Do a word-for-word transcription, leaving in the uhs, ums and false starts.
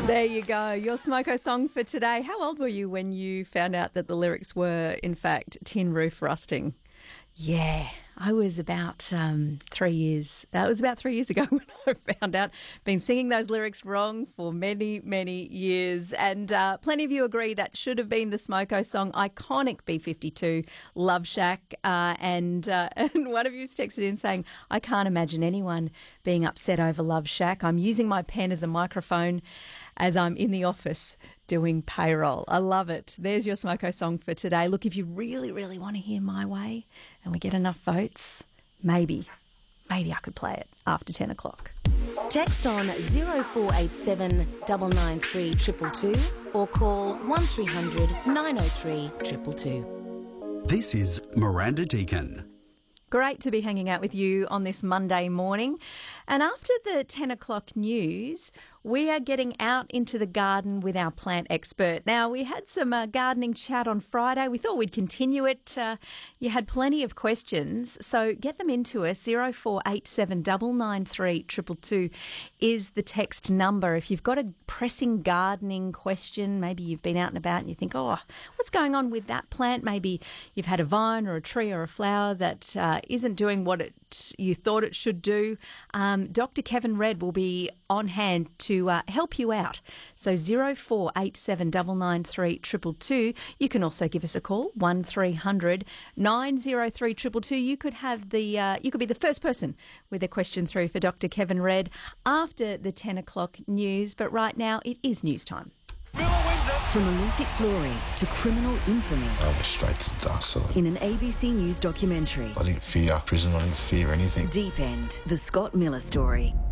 There you go. Your Smoko song for today. How old were you when you found out that the lyrics were, in fact, tin roof rusting? Yeah, I was about um, three years. That was about three years ago when I found out. Been singing those lyrics wrong for many, many years. And uh, plenty of you agree that should have been the Smoko song, iconic B fifty-two, Love Shack. Uh, and, uh, and one of you's texted in saying, I can't imagine anyone being upset over Love Shack. I'm using my pen as a microphone as I'm in the office doing payroll. I love it. There's your Smoko song for today. Look, if you really, really want to hear My Way and we get enough votes, maybe, maybe I could play it after ten o'clock. Text on zero four eight seven nine nine three two two two or call one three hundred nine oh three two two two. This is Miranda Deacon. Great to be hanging out with you on this Monday morning. And after the ten o'clock news, we are getting out into the garden with our plant expert. Now, we had some uh, gardening chat on Friday. We thought we'd continue it. Uh, you had plenty of questions, so get them into us. zero four eight seven nine nine three two two two is the text number. If you've got a pressing gardening question, maybe you've been out and about and you think, oh, what's going on with that plant? Maybe you've had a vine or a tree or a flower that uh, isn't doing what it you thought it should do. Um, Doctor Kevin Red will be on hand to uh, help you out. So zero four eight seven nine nine three two two two. You can also give us a call, one three hundred nine oh three two two two. You could have the uh, you could be the first person with a question through for Doctor Kevin Red after the ten o'clock news. But right now it is news time. From Olympic glory to criminal infamy. I went straight to the dark side. In an A B C News documentary. I didn't fear prison, I didn't fear anything. Deep End, the Scott Miller story.